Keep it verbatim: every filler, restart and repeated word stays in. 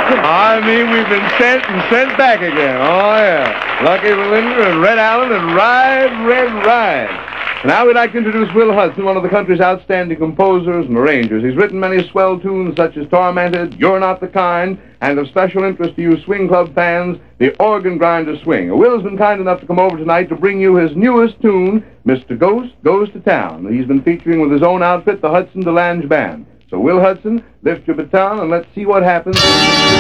I mean, we've been sent and sent back again. Oh, yeah. Lucky Belinda and Red Allen and Ride, Red, Ride. Now we'd like to introduce Will Hudson, one of the country's outstanding composers and arrangers. He's written many swell tunes such as Tormented, You're Not the Kind, and of special interest to you swing club fans, The Organ Grinder Swing. Will's been kind enough to come over tonight to bring you his newest tune, Mister Ghost Goes to Town. He's been featuring with his own outfit, the Hudson DeLange Band. So, Will Hudson, lift your baton and let's see what happens.